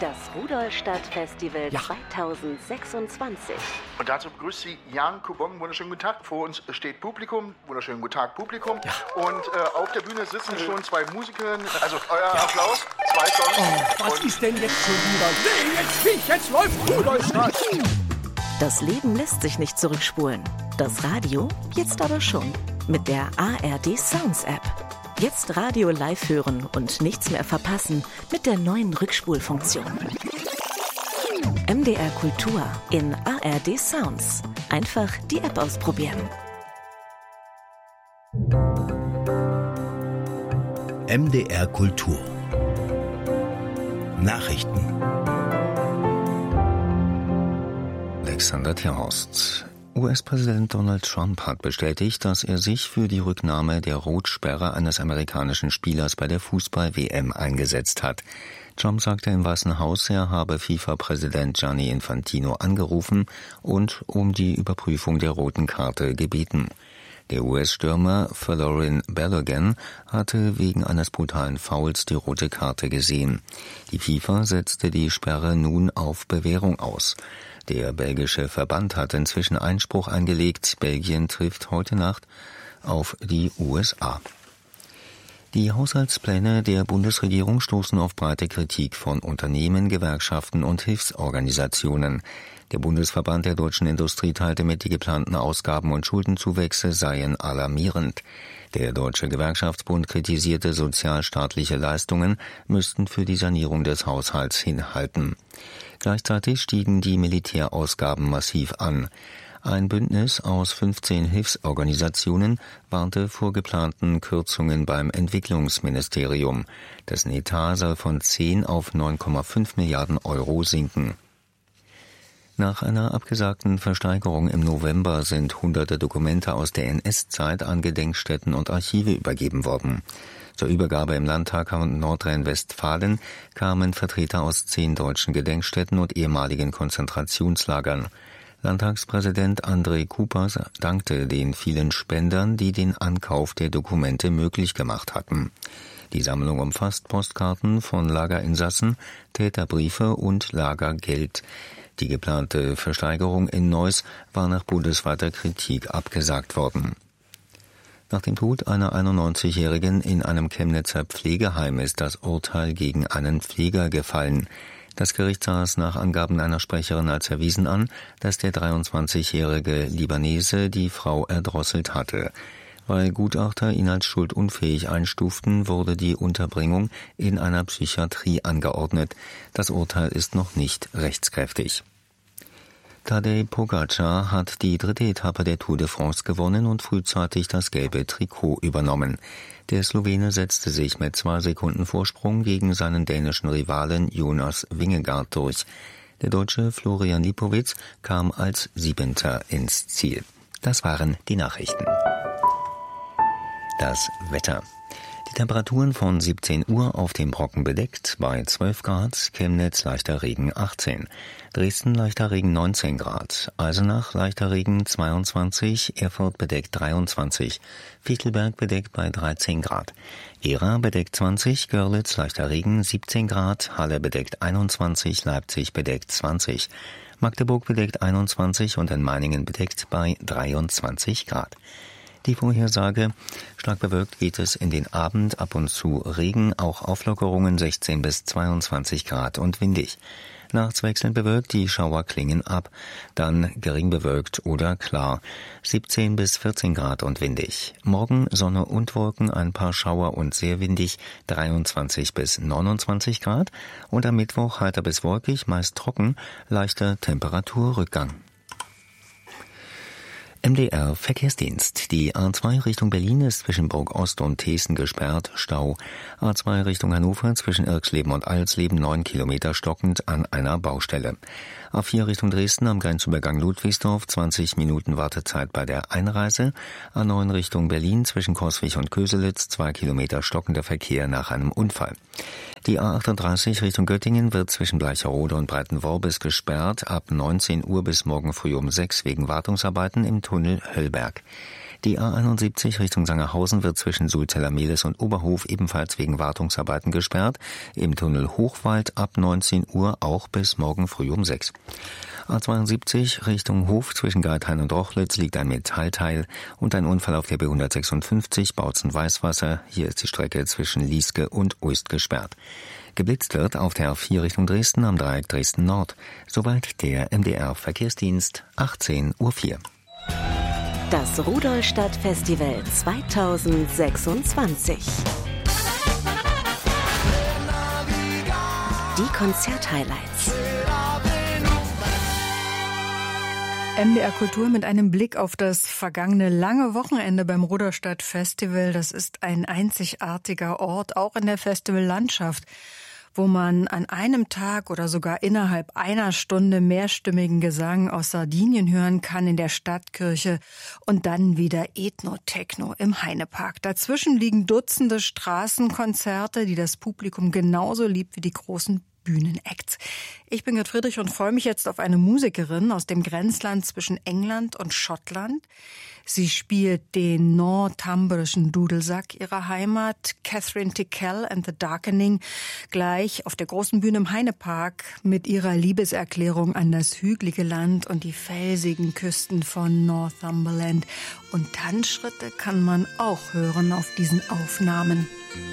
Das Rudolstadt-Festival 2026. Und dazu begrüßt Sie Jan Kubong. Wunderschönen guten Tag. Vor uns steht Publikum. Wunderschönen guten Tag, Publikum. Ja. Und auf der Bühne sitzen schon zwei Musiker. Also euer Applaus. 2 Songs. Oh, was ist denn jetzt schon wieder? Jetzt läuft Rudolstadt. Das Leben lässt sich nicht zurückspulen. Das Radio jetzt aber schon. Mit der ARD Sounds App. Jetzt Radio live hören und nichts mehr verpassen mit der neuen Rückspulfunktion. MDR Kultur in ARD Sounds. Einfach die App ausprobieren. MDR Kultur. Nachrichten. Alexander Terhorst. US-Präsident Donald Trump hat bestätigt, dass er sich für die Rücknahme der Rotsperre eines amerikanischen Spielers bei der Fußball-WM eingesetzt hat. Trump sagte im Weißen Haus, er habe FIFA-Präsident Gianni Infantino angerufen und um die Überprüfung der roten Karte gebeten. Der US-Stürmer Folarin Balogun hatte wegen eines brutalen Fouls die rote Karte gesehen. Die FIFA setzte die Sperre nun auf Bewährung aus. Der belgische Verband hat inzwischen Einspruch eingelegt. Belgien trifft heute Nacht auf die USA. Die Haushaltspläne der Bundesregierung stoßen auf breite Kritik von Unternehmen, Gewerkschaften und Hilfsorganisationen. Der Bundesverband der deutschen Industrie teilte mit, die geplanten Ausgaben und Schuldenzuwächse seien alarmierend. Der Deutsche Gewerkschaftsbund kritisierte, sozialstaatliche Leistungen müssten für die Sanierung des Haushalts hinhalten. Gleichzeitig stiegen die Militärausgaben massiv an. Ein Bündnis aus 15 Hilfsorganisationen warnte vor geplanten Kürzungen beim Entwicklungsministerium. Dessen Etat soll von 10 auf 9,5 Milliarden Euro sinken. Nach einer abgesagten Versteigerung im November sind hunderte Dokumente aus der NS-Zeit an Gedenkstätten und Archive übergeben worden. Zur Übergabe im Landtag von Nordrhein-Westfalen kamen Vertreter aus 10 deutschen Gedenkstätten und ehemaligen Konzentrationslagern. Landtagspräsident André Kupas dankte den vielen Spendern, die den Ankauf der Dokumente möglich gemacht hatten. Die Sammlung umfasst Postkarten von Lagerinsassen, Täterbriefe und Lagergeld. Die geplante Versteigerung in Neuss war nach bundesweiter Kritik abgesagt worden. Nach dem Tod einer 91-Jährigen in einem Chemnitzer Pflegeheim ist das Urteil gegen einen Pfleger gefallen. Das Gericht sah es nach Angaben einer Sprecherin als erwiesen an, dass der 23-jährige Libanese die Frau erdrosselt hatte. Weil Gutachter ihn als schuldunfähig einstuften, wurde die Unterbringung in einer Psychiatrie angeordnet. Das Urteil ist noch nicht rechtskräftig. Tadej Pogačar hat die 3. Etappe der Tour de France gewonnen und frühzeitig das gelbe Trikot übernommen. Der Slowene setzte sich mit 2 Sekunden Vorsprung gegen seinen dänischen Rivalen Jonas Vingegaard durch. Der Deutsche Florian Lipowitz kam als 7. ins Ziel. Das waren die Nachrichten. Das Wetter. Die Temperaturen von 17 Uhr auf dem Brocken bedeckt bei 12 Grad, Chemnitz leichter Regen 18, Dresden leichter Regen 19 Grad, Eisenach leichter Regen 22, Erfurt bedeckt 23, Fichtelberg bedeckt bei 13 Grad, Gera bedeckt 20, Görlitz leichter Regen 17 Grad, Halle bedeckt 21, Leipzig bedeckt 20, Magdeburg bedeckt 21 und in Meiningen bedeckt bei 23 Grad. Die Vorhersage: stark bewölkt geht es in den Abend, ab und zu Regen, auch Auflockerungen 16 bis 22 Grad und windig. Nachts wechselnd bewölkt, die Schauer klingen ab, dann gering bewölkt oder klar, 17 bis 14 Grad und windig. Morgen Sonne und Wolken, ein paar Schauer und sehr windig, 23 bis 29 Grad und am Mittwoch heiter bis wolkig, meist trocken, leichter Temperaturrückgang. MDR Verkehrsdienst. Die A2 Richtung Berlin ist zwischen Burg Ost und Thesen gesperrt, Stau. A2 Richtung Hannover zwischen Irksleben und Alsleben 9 Kilometer stockend an einer Baustelle. A4 Richtung Dresden am Grenzübergang Ludwigsdorf 20 Minuten Wartezeit bei der Einreise. A9 Richtung Berlin zwischen Coswig und Köselitz 2 Kilometer stockender Verkehr nach einem Unfall. Die A38 Richtung Göttingen wird zwischen Bleicherode und Breitenworbis gesperrt ab 19 Uhr bis morgen früh um 6 wegen Wartungsarbeiten im Tunnel Höllberg. Die A71 Richtung Sangerhausen wird zwischen Sulzeller-Mehlis und Oberhof ebenfalls wegen Wartungsarbeiten gesperrt. Im Tunnel Hochwald ab 19 Uhr auch bis morgen früh um 6. A72 Richtung Hof zwischen Geithain und Rochlitz liegt ein Metallteil und ein Unfall auf der B156 Bautzen-Weißwasser. Hier ist die Strecke zwischen Lieske und Uist gesperrt. Geblitzt wird auf der A4 Richtung Dresden am Dreieck Dresden Nord. Soweit der MDR-Verkehrsdienst, 18:04 Uhr. Das Rudolstadt-Festival 2026. Die Konzerthighlights. MDR Kultur mit einem Blick auf das vergangene lange Wochenende beim Rudolstadt Festival. Das ist ein einzigartiger Ort, auch in der Festivallandschaft, wo man an einem Tag oder sogar innerhalb einer Stunde mehrstimmigen Gesang aus Sardinien hören kann in der Stadtkirche und dann wieder Ethno-Techno im Heinepark. Dazwischen liegen Dutzende Straßenkonzerte, die das Publikum genauso liebt wie die großen Bühnenacts. Ich bin Gerd Friedrich und freue mich jetzt auf eine Musikerin aus dem Grenzland zwischen England und Schottland. Sie spielt den northumbrischen Dudelsack ihrer Heimat, Catherine Tickell and the Darkening, gleich auf der großen Bühne im Heinepark mit ihrer Liebeserklärung an das hügelige Land und die felsigen Küsten von Northumberland. Und Tanzschritte kann man auch hören auf diesen Aufnahmen.